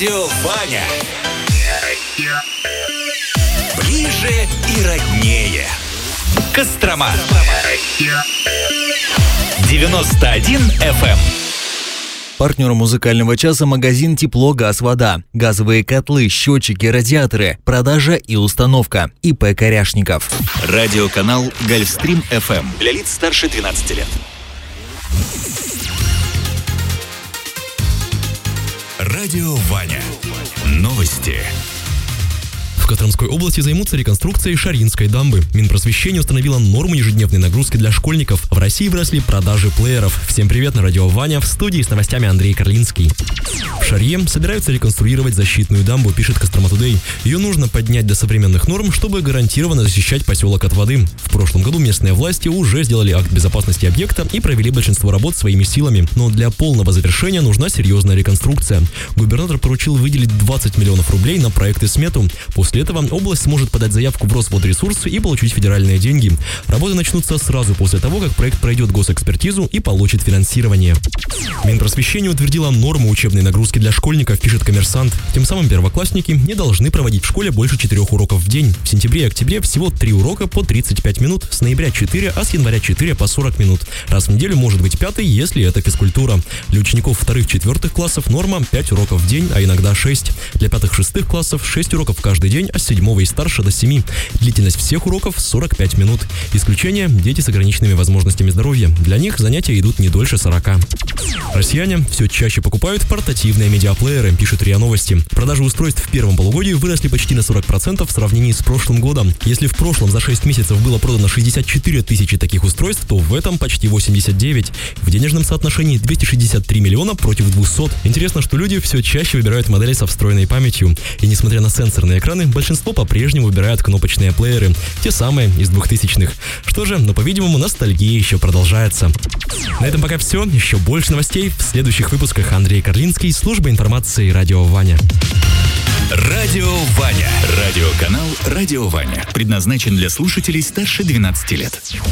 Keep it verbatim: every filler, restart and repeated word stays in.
Радио Ваня. Ближе и роднее. Кострома. девяносто один эф эм. Партнер музыкального часа — магазин «Тепло, газ, вода». Газовые котлы, счетчики, радиаторы. Продажа и установка. ИП Коряшников. Радиоканал Гольфстрим эф эм. Для лиц старше двенадцати лет. Радио Ваня. Новости. В Костромской области займутся реконструкцией Шарьинской дамбы. Минпросвещение установило норму ежедневной нагрузки для школьников. В России выросли продажи плееров. Всем привет, на радио Ваня, в студии с новостями Андрей Карлинский. В Шарье собираются реконструировать защитную дамбу, пишет Кострома Тудей. Ее нужно поднять до современных норм, чтобы гарантированно защищать поселок от воды. В прошлом году местные власти уже сделали акт безопасности объекта и провели большинство работ своими силами. Но для полного завершения нужна серьезная реконструкция. Губернатор поручил выделить двадцать миллионов рублей на проект и смету. После этого область сможет подать заявку в Росводресурс и получить федеральные деньги. Работы начнутся сразу после того, как проект пройдет госэкспертизу и получит финансирование. Минпросвещение утвердило норму учебной нагрузки для школьников, пишет Коммерсант. Тем самым первоклассники не должны проводить в школе больше четырех уроков в день. В сентябре и октябре всего три урока по тридцать пять минут, с ноября четыре, а с января четыре по сорок минут. Раз в неделю может быть пятый, если это физкультура. Для учеников вторых-четвертых классов норма пять уроков в день, а иногда шесть. Для пятых-шестых классов шесть уроков каждый день, а с седьмого и старше до семи. Длительность всех уроков сорок пять минут. Исключение – дети с ограниченными возможностями здоровья. Для них занятия идут не дольше сорока. Россияне все чаще покупают портативные медиаплееры, пишет РИА Новости. Продажи устройств в первом полугодии выросли почти на сорок процентов в сравнении с прошлым годом. Если в прошлом за шесть месяцев было продано шестьдесят четыре тысячи таких устройств, то в этом почти восемьдесят девять. В денежном соотношении двести шестьдесят три миллиона против двухсот. Интересно, что люди все чаще выбирают модели со встроенной памятью. И несмотря на сенсорные экраны, большинство по-прежнему выбирают кнопочные плееры, те самые из двухтысячных. Что же, но, по-видимому, ностальгия еще продолжается. На этом пока все. Еще больше новостей в следующих выпусках. Андрей Карлинский, служба информации «Радио Ваня». Радио Ваня. Радиоканал «Радио Ваня». Предназначен для слушателей старше двенадцати лет.